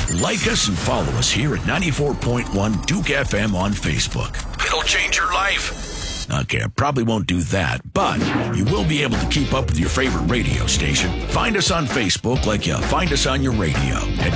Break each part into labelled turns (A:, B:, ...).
A: Like us and follow us here at 94.1 Duke FM on Facebook. It'll change your life. Okay, I probably won't do that, but you will be able to keep up with your favorite radio station. Find us on Facebook like you find us on your radio at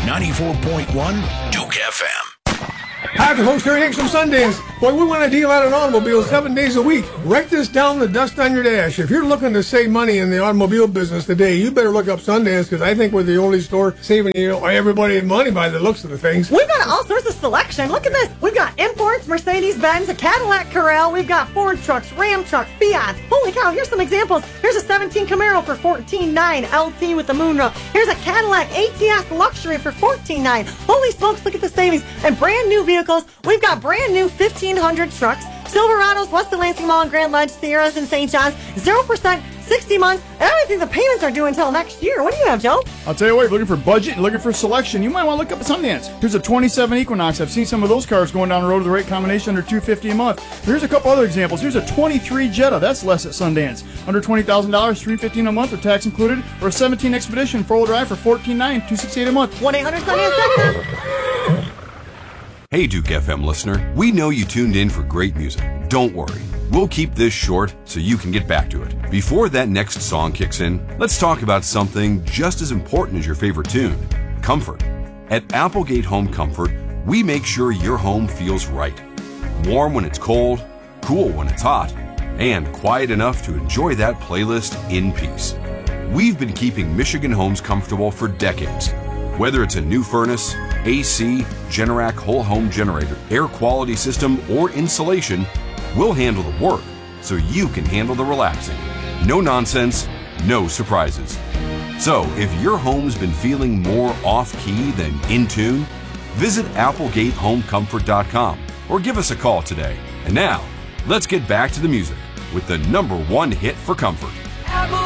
A: 94.1 Duke FM.
B: Hi, the host Harry Hicks from Sundance. Boy, we want to deal out an automobile 7 days a week. Write this down, the dust on your dash. If you're looking to save money in the automobile business today, you better look up Sundance, because I think we're the only store saving everybody money by the looks of the things.
C: We've got all sorts of selection. Look at this. We've got imports, Mercedes-Benz, a Cadillac Carrel. We've got Ford trucks, Ram trucks, Fiat. Holy cow, here's some examples. Here's a 17 Camaro for $14,900 LT with the moonroof. Here's a Cadillac ATS Luxury for $14,900. Holy smokes, look at the savings. And brand new vehicles. We've got brand new 1,500 trucks, Silverados, West of Lansing Mall and Grand Ledge, Sierras and St. John's, 0%, 60 months, and I don't think the payments are due until next year. What do you have, Joe?
D: I'll tell you what, if you're looking for budget and looking for selection, you might want to look up at Sundance. Here's a 27 Equinox. I've seen some of those cars going down the road with the right combination under $250 a month. Here's a couple other examples. Here's a 23 Jetta. That's less at Sundance. Under $20,000, $315 a month with tax included, or a 17 Expedition four-wheel drive for $14,900, $268 a month.
C: 1-800-SUNDANCE.
E: Hey, Duke FM listener, we know you tuned in for great music. Don't worry. We'll keep this short so you can get back to it. Before that next song kicks in, let's talk about something just as important as your favorite tune, comfort. At Applegate Home Comfort, we make sure your home feels right. Warm when it's cold, cool when it's hot, and quiet enough to enjoy that playlist in peace. We've been keeping Michigan homes comfortable for decades. Whether it's a new furnace, AC, Generac whole home generator, air quality system, or insulation, we'll handle the work so you can handle the relaxing. No nonsense, no surprises. So if your home's been feeling more off-key than in tune, visit ApplegateHomeComfort.com or give us a call today. And now, let's get back to the music with the #1 hit for comfort.